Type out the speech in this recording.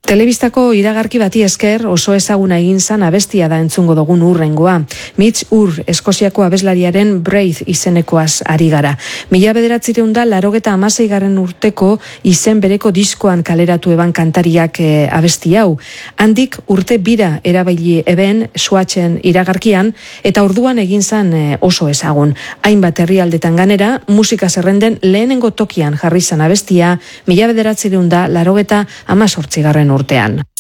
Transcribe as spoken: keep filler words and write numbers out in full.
Telebistako iragarki bati esker oso ezaguna egin zan abestia da entzungo dugun urrengoa. Mitch Ur, Eskoziako abeslariaren Breathe izenekoaz ari gara. Mila bederatzireun da larogeta amaseigarren urteko izen bereko diskoan kaleratu eban kantariak e, abesti hau. Handik urte bira erabaili eben Swatchen iragarkian eta orduan egin zan e, oso ezagun. Hainbat herrialdetan ganera, musika zerrenden lehenengo tokian jarri zan abestia, mila bederatzireun da larogeta amazortzigarren urtean.